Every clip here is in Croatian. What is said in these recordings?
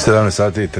17 sati i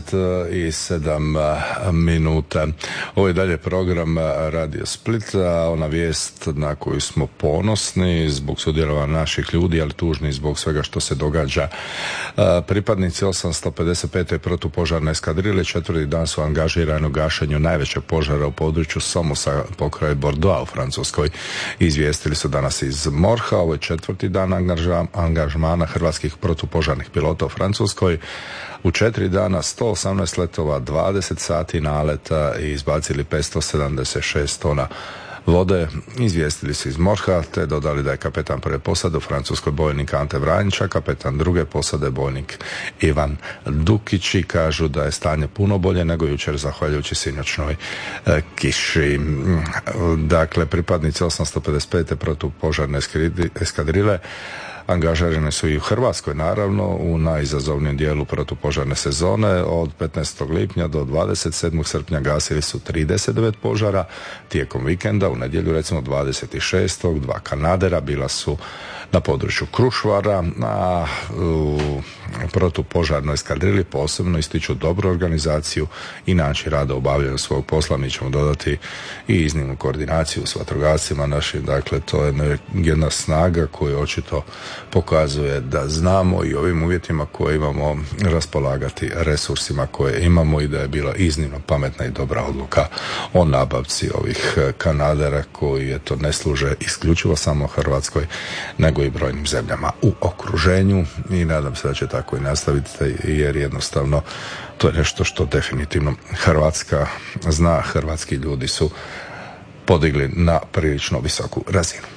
37 minuta. Ovo je dalje program Radio Split, a ona vijest na koju smo ponosni zbog sudjelovanja naših ljudi, ali tužni zbog svega što se događa. Pripadnici 855. protupožarne eskadrile četvrti dan su angažirani u gašenju najvećeg požara u području Somosa pokraj Bordeauxa u Francuskoj. Izvijestili su danas iz MORH-a. Ovo je četvrti dan angažmana hrvatskih protupožarnih pilota u Francuskoj. U 4 dana 118 letova, 20 sati naleta i izbacili 576 tona vode. Izvijestili su iz MORH-a te dodali da je kapetan prve posade u Francuskoj bojnik Ante Vranjića, kapetan druge posade bojnik Ivan Dukić, i kažu da je stanje puno bolje nego jučer zahvaljujući sinoćnoj kiši. Dakle, pripadnici 855. protupožarne eskadrile angažirane su i u Hrvatskoj, naravno, u najizazovnijem dijelu protupožarne sezone. Od 15. lipnja do 27. srpnja gasili su 39 požara. Tijekom vikenda, u nedjelju recimo 26. dva kanadera bila su na području Krušvara, a u protupožarnoj eskadrili posebno ističu dobru organizaciju i način rada u obavljanju svog posla. Mi ćemo dodati i iznimnu koordinaciju s vatrogascima našim. Dakle, to je jedna snaga koja očito pokazuje da znamo i ovim uvjetima koje imamo raspolagati resursima koje imamo i da je bila iznimno pametna i dobra odluka o nabavci ovih kanadera koji to ne služe isključivo samo Hrvatskoj nego i brojnim zemljama u okruženju, i nadam se da će tako i nastaviti, jer jednostavno to je nešto što definitivno Hrvatska zna. Hrvatski ljudi su podigli na prilično visoku razinu.